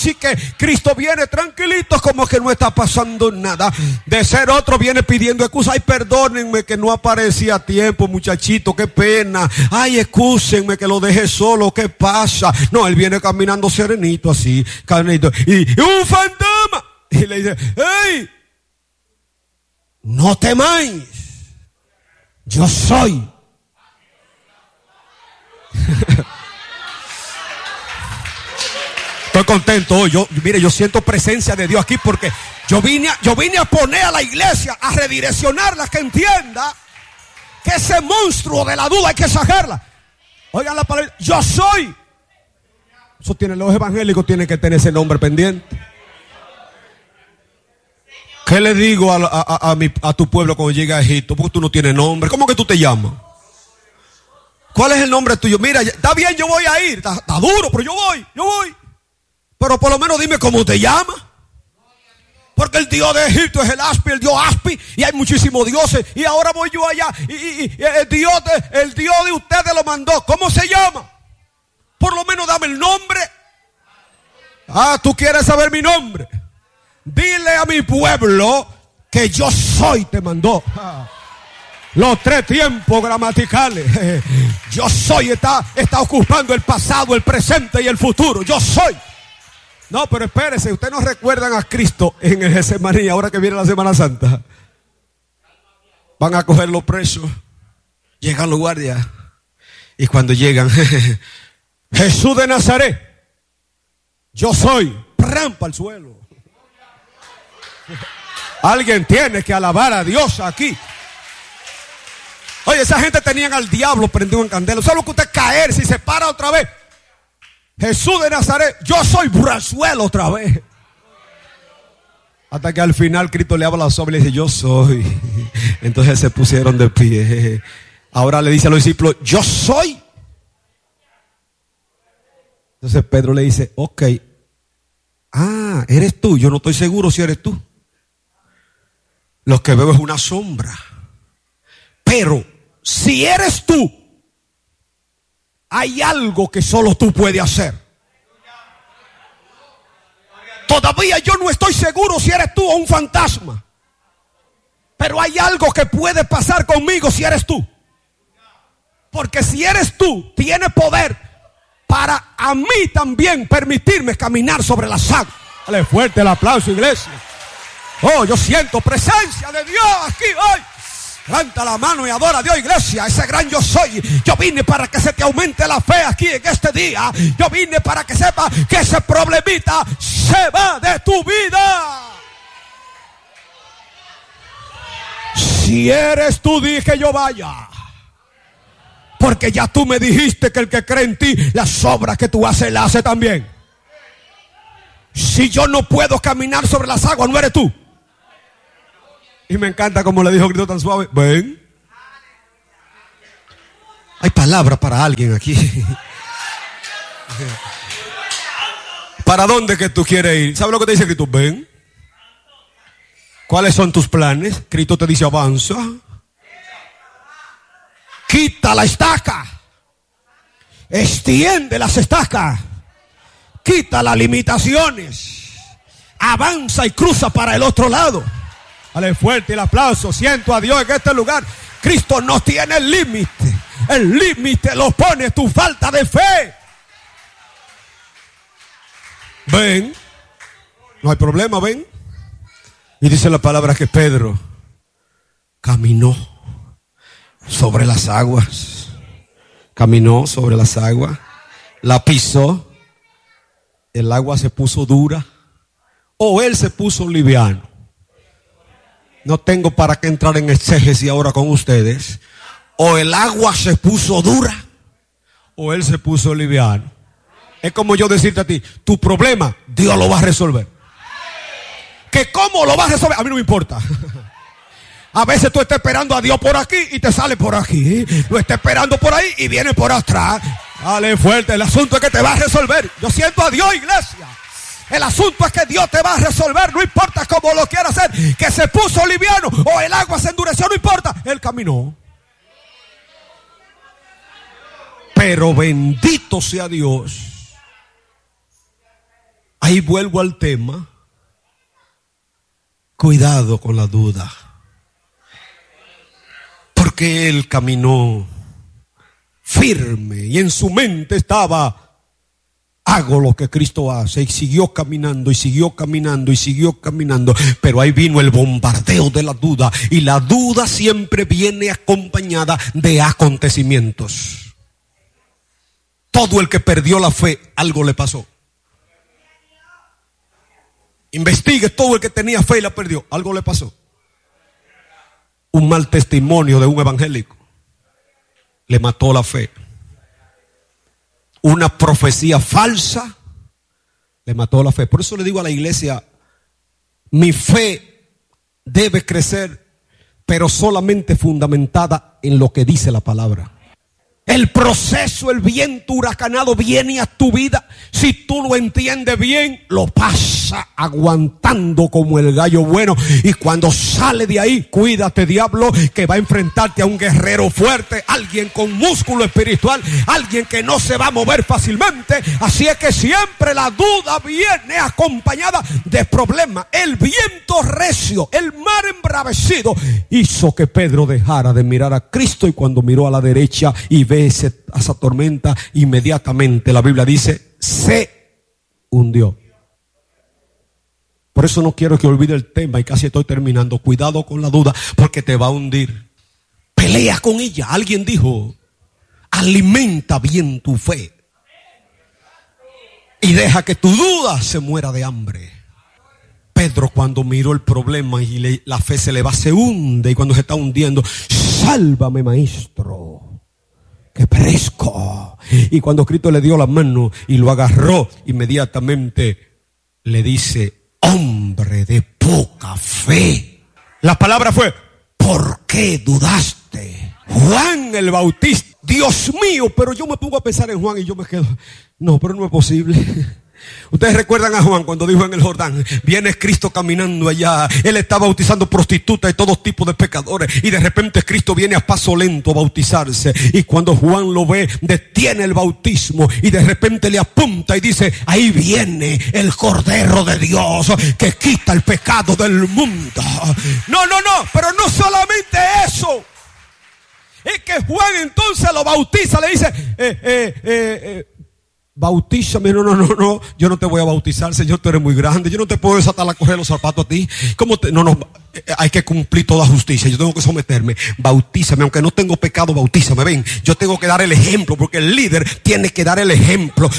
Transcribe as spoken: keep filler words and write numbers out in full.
Así que Cristo viene tranquilito, como que no está pasando nada. De ser otro viene pidiendo excusa. Ay, perdónenme que no aparecía a tiempo, muchachito, qué pena. Ay, excúsenme que lo dejé solo, ¿qué pasa? No, él viene caminando serenito así, caminito. Y, y un fantasma. Y le dice, hey, no temáis, yo soy. Estoy contento hoy. Yo, mire, yo siento presencia de Dios aquí porque yo vine, a, yo vine a poner a la iglesia, a redireccionarla, que entienda que ese monstruo de la duda hay que sacarla. Oigan la palabra, yo soy. Eso tiene, los evangélicos tienen que tener ese nombre pendiente. ¿Qué le digo a, a, a, a, mi, a tu pueblo cuando llega a Egipto? Porque tú no tienes nombre. ¿Cómo que tú te llamas? ¿Cuál es el nombre tuyo? Mira, está bien, yo voy a ir. Está, está duro, pero yo voy, yo voy. Pero por lo menos dime cómo te llamas. Porque el Dios de Egipto es el Aspi, el Dios Aspi. Y hay muchísimos dioses. Y ahora voy yo allá. Y, y, y el, Dios de, el Dios de ustedes lo mandó. ¿Cómo se llama? Por lo menos dame el nombre. Ah, tú quieres saber mi nombre. Dile a mi pueblo que yo soy, te mandó. Los tres tiempos gramaticales. Yo soy está, está ocupando el pasado, el presente y el futuro. Yo soy. No, pero espérese, ustedes no recuerdan a Cristo en el Getsemaní, ahora que viene la Semana Santa. Van a cogerlo preso. Llegan los guardias. Y cuando llegan, Jesús de Nazaret, yo soy. Rampa al suelo. Alguien tiene que alabar a Dios aquí. Oye, esa gente tenían al diablo prendido en candela. ¿Sabe lo que usted caer si se para otra vez? Jesús de Nazaret, yo soy brazuelo otra vez. Hasta que al final Cristo le habla a la sombra y le dice, yo soy. Entonces se pusieron de pie. Ahora le dice a los discípulos, yo soy. Entonces Pedro le dice, ok. Ah, eres tú. Yo no estoy seguro si eres tú. Lo que veo es una sombra. Pero si eres tú, hay algo que solo tú puedes hacer. Todavía yo no estoy seguro si eres tú o un fantasma. Pero hay algo que puede pasar conmigo si eres tú. Porque si eres tú, tienes poder para a mí también permitirme caminar sobre las aguas. Dale fuerte el aplauso, iglesia. Oh, yo siento presencia de Dios aquí hoy. Levanta la mano y adora a Dios, iglesia. Ese gran yo soy. Yo vine para que se te aumente la fe aquí en este día. Yo vine para que sepa que ese problemita se va de tu vida. Si eres tú, di que yo vaya. Porque ya tú me dijiste que el que cree en ti, las obras que tú haces, las hace también. Si yo no puedo caminar sobre las aguas, no eres tú. Y me encanta como le dijo Cristo tan suave. Ven. Hay palabras para alguien aquí. ¿Para dónde que tú quieres ir? ¿Sabes lo que te dice Cristo? Ven. ¿Cuáles son tus planes? Cristo te dice avanza. Quita la estaca. Extiende las estacas. Quita las limitaciones. Avanza y cruza para el otro lado. Dale fuerte el aplauso. Siento a Dios en este lugar. Cristo no tiene límite. El límite lo pone tu falta de fe. Ven. No hay problema, ven. Y dice la palabra que Pedro caminó sobre las aguas. Caminó sobre las aguas. La pisó. El agua se puso dura. O él se puso liviano. No tengo para qué entrar en exégesis ahora con ustedes. O el agua se puso dura, o él se puso liviano. Es como yo decirte a ti, tu problema, Dios lo va a resolver. ¿Que cómo lo va a resolver? A mí no me importa. A veces tú estás esperando a Dios por aquí y te sale por aquí. Lo estás esperando por ahí y viene por atrás. Dale fuerte, el asunto es que te va a resolver. Yo siento a Dios, iglesia. El asunto es que Dios te va a resolver, no importa cómo lo quiera hacer. Que se puso liviano o el agua se endureció, no importa. Él caminó. Pero bendito sea Dios, Ahí vuelvo al tema. Cuidado con la duda. Porque él caminó firme y en su mente estaba: hago lo que Cristo hace. Y siguió caminando y siguió caminando y siguió caminando. Pero ahí vino el bombardeo de la duda. Y la duda siempre viene acompañada de acontecimientos. Todo el que perdió la fe, algo le pasó. Investigue, todo el que tenía fe y la perdió, algo le pasó. Un mal testimonio de un evangélico le mató la fe. Una profecía falsa le mató la fe. Por eso le digo a la iglesia: mi fe debe crecer, pero solamente fundamentada en lo que dice la palabra. El proceso, el viento huracanado viene a tu vida. Si tú lo entiendes bien, lo pasa aguantando como el gallo bueno. Y cuando sale de ahí, cuídate, diablo, que va a enfrentarte a un guerrero fuerte, alguien con músculo espiritual, alguien que no se va a mover fácilmente. Así es que siempre la duda viene acompañada de problemas. El viento recio, el mar embravecido, hizo que Pedro dejara de mirar a Cristo, y cuando miró a la derecha y ve ese, esa tormenta, inmediatamente la Biblia dice: se hundió. Por eso no quiero que olvide el tema, y casi estoy terminando. Cuidado con la duda, porque te va a hundir. Pelea con ella. Alguien dijo: alimenta bien tu fe y deja que tu duda se muera de hambre. Pedro, cuando miró el problema y le, la fe se le va, se hunde, y cuando se está hundiendo: sálvame, maestro, que perezco. Y cuando Cristo le dio la mano y lo agarró, inmediatamente le dice: hombre de poca fe. La palabra fue: ¿por qué dudaste? Juan el Bautista, Dios mío. Pero yo me pongo a pensar en Juan y yo me quedo: no, pero no es posible. Ustedes recuerdan a Juan cuando dijo en el Jordán: viene Cristo caminando allá. Él está bautizando prostitutas y todo tipo de pecadores, y de repente Cristo viene a paso lento a bautizarse. Y cuando Juan lo ve, detiene el bautismo y de repente le apunta y dice: ahí viene el Cordero de Dios que quita el pecado del mundo. No, no, no, pero no solamente eso. Es que Juan entonces lo bautiza, le dice: eh, eh, eh, eh bautízame. No, no, no, no, yo no te voy a bautizar, Señor, tú eres muy grande. Yo no te puedo desatar a coger los zapatos a ti. ¿Cómo te? No, no, hay que cumplir toda justicia. Yo tengo que someterme. Bautízame, aunque no tengo pecado, bautízame. Ven, yo tengo que dar el ejemplo, porque el líder tiene que dar el ejemplo.